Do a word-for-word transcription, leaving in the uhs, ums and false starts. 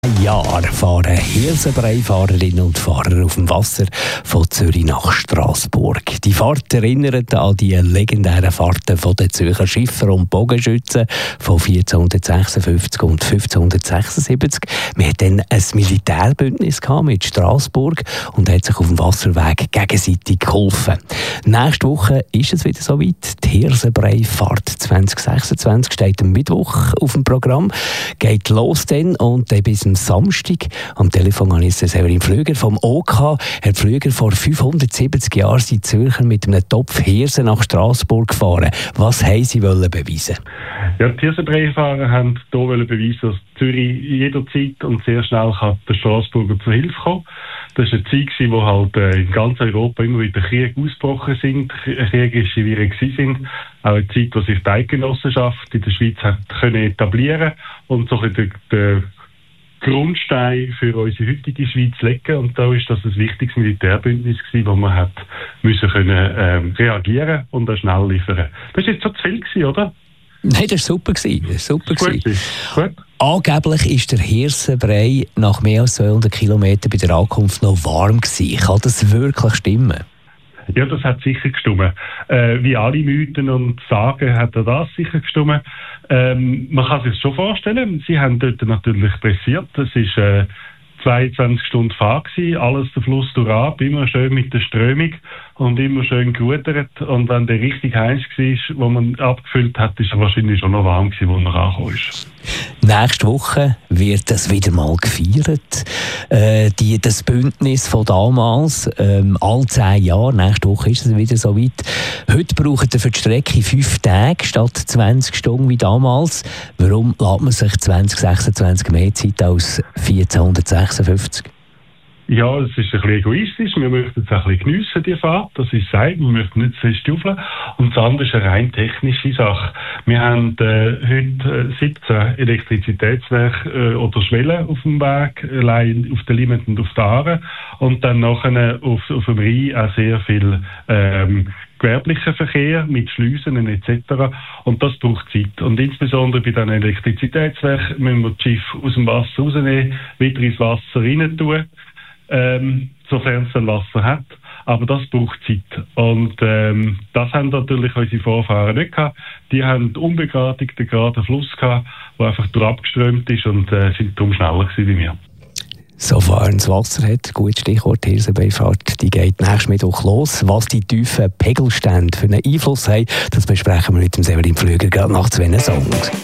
Jahr fahren Hirsenbrei-Fahrerinnen und Fahrer auf dem Wasser von Zürich nach Straßburg. Die Fahrt erinnert an die legendären Fahrten von den Zürcher Schiffer und Bogenschützen von vierzehnhundertsechsundfünfzig und fünfzehnhundertsechsundsiebzig. Man hat dann ein Militärbündnis mit Straßburg und hat sich auf dem Wasserweg gegenseitig geholfen. Nächste Woche ist es wieder soweit. Die Hirsenbrei-Fahrt zwanzig sechsundzwanzig steht am Mittwoch auf dem Programm. Geht los dann und dann bis am Samstag. Am Telefon habe ich Severin Pflüger vom O K. Herr Pflüger, vor fünfhundertsiebzig Jahren sind Zürcher mit einem Topf Hirsen nach Straßburg gefahren. Was haben Sie wollen beweisen? Ja, die Hirsenbrei-Fahrer haben hier beweisen, dass Zürich jederzeit und sehr schnell kann der Straßburger zur Hilfe kommen. Das war eine Zeit, in der halt äh, in ganz Europa immer wieder Kriege ausgebrochen sind, kriegerische Viren sind. Auch eine Zeit, wo sich die Eidgenossenschaft in der Schweiz hat können etablieren und so ein bisschen den Grundstein für unsere heutige Schweiz legen. Und da ist das ein wichtiges Militärbündnis gewesen, wo man hat müssen können, ähm, reagieren und auch schnell liefern. Das war jetzt schon zu viel gewesen, oder? Nein, das war super. super Gut, gut. Angeblich ist der Hirsenbrei nach mehr als zweihundert Kilometern bei der Ankunft noch warm gewesen. Kann das wirklich stimmen? Ja, das hat sicher gestimmt. Äh, wie alle Mythen und Sagen hat er das sicher gestimmt. Ähm, man kann sich das schon vorstellen. Sie haben dort natürlich pressiert. Es war äh, zweiundzwanzig Stunden Fahrt gewesen, alles der Fluss durchab, immer schön mit der Strömung und immer schön gerudert. Und wenn der richtig heiß war, wo man abgefüllt hat, ist er wahrscheinlich schon noch warm gewesen, wo er angekommen ist. Nächste Woche wird das wieder mal gefeiert. Äh, die, das Bündnis von damals, ähm, alle zehn Jahre, nächste Woche ist es wieder so weit. Heute braucht ihr für die Strecke fünf Tage statt zwanzig Stunden wie damals. Warum lässt man sich zwanzig sechsundzwanzig mehr Zeit als vierzehnhundertsechsundfünfzig? Ja, es ist ein bisschen egoistisch. Wir möchten es ein bisschen geniessen, die Fahrt. Das ist sein. Wir möchten nicht zu fest staufeln. Und das andere ist eine rein technische Sache. Wir haben äh, heute äh, siebzehn Elektrizitätswerke äh, oder Schwellen auf dem Weg, allein auf der Limit und auf der Aare. Und dann nachher auf, auf dem Rhein auch sehr viel ähm, gewerblicher Verkehr mit Schleusen et cetera. Und das braucht Zeit. Und insbesondere bei diesen Elektrizitätswerken müssen wir das Schiff aus dem Wasser rausnehmen, wieder ins Wasser rein tun. Ähm, sofern es ein Wasser hat. Aber das braucht Zeit. Und ähm, das haben natürlich unsere Vorfahren nicht gehabt. Die haben unbegradigten geraden Fluss gehabt, der einfach durchabgeströmt ist und äh, sind darum schneller gewesen wie wir. Sofern es Wasser hat, gut Stichwort Hirsenbrei-Fahrt, die geht nächsten Mittwoch los. Was die tiefen Pegelstände für einen Einfluss haben, das besprechen wir mit dem Severin Pflüger gerade nach zwei Songs.